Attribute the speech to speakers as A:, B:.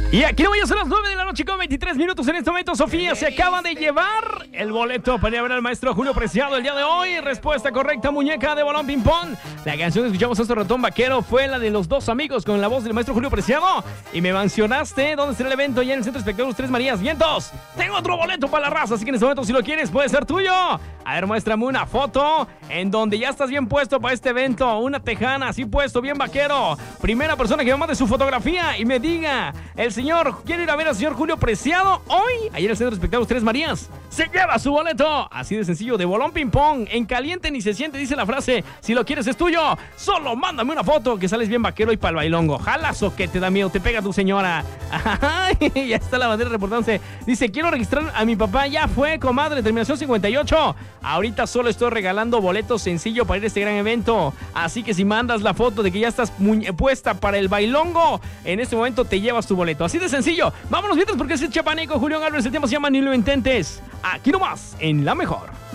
A: Y aquí no voy a ser las 9 de la noche con 23 minutos en este momento. Sofía se acaba de llevar el boleto para ir a ver al maestro Julio Preciado el día de hoy. Respuesta correcta, muñeca de bolón ping pong. La canción que escuchamos hasta ratón vaquero fue la de Los Dos Amigos con la voz del maestro Julio Preciado. Y me mencionaste dónde será el evento, ya en el Centro de Espectáculos Tres Marías. Vientos, tengo otro boleto para la raza, así que en este momento si lo quieres puede ser tuyo. A ver, muéstrame una foto en donde ya estás bien puesto para este evento. Una tejana así puesto, bien vaquero. Primera persona que me mande su fotografía y me diga, el señor quiere ir a ver al señor Julio Preciado hoy, ahí en el Centro de Espectáculos Tres Marías. Se lleva su boleto. Así de sencillo, de bolón ping pong. En caliente ni se siente, dice la frase. Si lo quieres es tuyo. Solo mándame una foto que sales bien vaquero y para el bailongo. Jalas o que te da miedo, te pega tu señora. Ay, ya está la bandera reportándose. Dice, quiero registrar a mi papá. Ya fue, comadre, terminación 58. Ahorita solo estoy regalando boletos sencillo para ir a este gran evento. Así que si mandas la foto de que ya estás puesta para el bailongo, en este momento te llevas tu boleto. Así de sencillo. Vámonos mientras porque es el chapaneco Julián Álvarez. El tema se llama Ni lo intentes. Aquí nomás, en La Mejor.